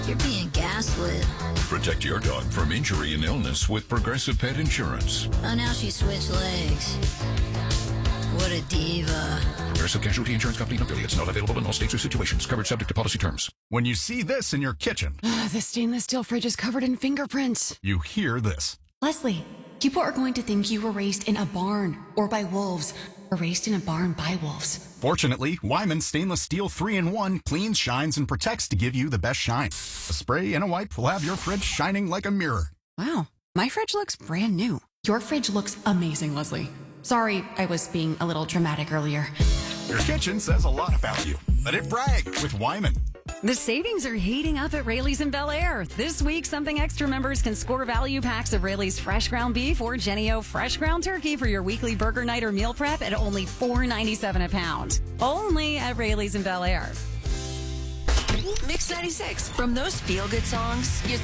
You're being gaslit. Protect your dog from injury and illness with Progressive Pet Insurance. Oh, now she switched legs. What a diva. Progressive Casualty Insurance Company and affiliates. Not available in all states or situations. Covered subject to policy terms. When you see this in your kitchen, The stainless steel fridge is covered in fingerprints. you hear this. Leslie, people are going to think you were raised in a barn or by wolves or raised in a barn by wolves. Fortunately, Wyman Stainless Steel 3-in-1 cleans, shines, and protects to give you the best shine. A spray and a wipe will have your fridge shining like a mirror. Wow, my fridge looks brand new. Your fridge looks amazing, Leslie. Sorry, I was being a little dramatic earlier. Your kitchen says a lot about you. Let it brag with Wyman. The savings are heating up at Rayleigh's in Bel Air. This week, Something Extra members can score value packs of Rayleigh's fresh ground beef or Jennie-O fresh ground turkey for your weekly burger night or meal prep at only $4.97 a pound. Only at Rayleigh's in Bel Air. Mix 96. From those feel-good songs, you